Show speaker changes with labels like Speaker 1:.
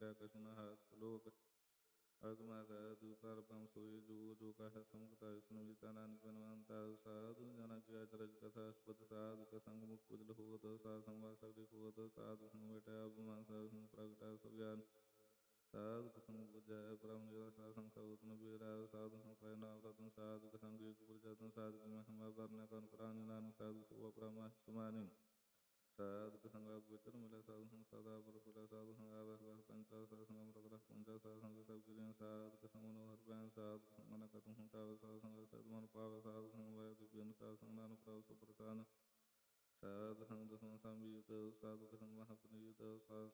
Speaker 1: ਕਿਆ ਕਛੁ ਨ ਹਾਥ ਲੋਕ ਅਗਮਾ ਕਹਿ ਤੂ ਕਰ ਬ੍ਰਹਮ ਸੋਈ ਜੋ ਜੋ ਕਹਿ ਸਮੁਖਤਾ ਸੁਨਮੀਤਾ ਨਾਨਕ ਬਨਵੰਤਾ ਸਾਧੂ ਜਨਾ ਕੀ ਅਚਰਜ ਕਥਾ ਅਸ਼ਟਪਦ ਸਾਧੂ ਕ ਸੰਗ ਮੁਖ ਪੁਜਲ ਹੋਤ ਸਾਧ ਸੰਗ ਸਗਲੀ ਹੋਤ ਸਾਧੂ ਸੰਗ ਬਟਿਆ ਅਭਿਮਾਨ ਸਾਧੂ ਸੰਗ ਪ੍ਰਗਟਾ ਸੁਗਿਆਨ ਸਾਧੂ ਕ ਸੰਗ ਬੁਝੈ ਬ੍ਰਹਮ ਨਿਰਾ ਸਾਧ ਸੰਗ ਸਬੂਤਨ ਬੀਰਾ ਸਾਧੂ ਸੰਗ ਪੈ ਨਾਮ ਰਤਨ ਸਾਧੂ ਕ ਸੰਗ ਯੁਗ ਪੁਰਜਤਨ ਸਾਧੂ ਕ ਮਹਿਮਾ ਵਰਨਾ ਕਨ ਪ੍ਰਾਨ ਨਾਨਕ ਸਾਧੂ ਸੋ ਬ੍ਰਹਮ ਸਮਾਨੀ ਸਾਧੂ ਕ ਸੰਗ ਗੋਚਰ ਮਿਲਿਆ ਸਾਧੂ ਸੰਗ ਸਦਾ ਪ੍ਰਫੁੱਲਿਆ ਸਾਧੂ ਸੰਗ ਆਵਹਿ ਵਹਿ ਪੰਚਾ ਸਾਧੂ ਸੰਗ ਅੰਮ੍ਰਿਤ ਰਸ ਪੁੰਚਾ ਸਾਧੂ ਸੰਗ ਸਭ ਕਿਰਿਆ ਸਾਧੂ ਕ ਸੰਗ ਮਨੋਹਰ ਬੈਨ ਸਾਧੂ ਸੰਗ ਮਨ ਕਤੁ ਹੁੰਤਾਵ ਸਾਧੂ ਸੰਗ ਸਦਮਨ ਪਾਵ ਸਾਧੂ ਸੰਗ ਵੈ ਦਿਵਯਨ ਸਾਧੂ ਸੰਗ ਨਾਨਕ ਪ੍ਰਭ ਸੁ ਪ੍ਰਸਾਨ ਸਾਧੂ ਸੰਗ ਦਸਵਾਂ ਸੰਬੀਤ ਸਾਧੂ ਕ ਸੰਗ ਮਹਾਪਨੀਤ ਸਾਧੂ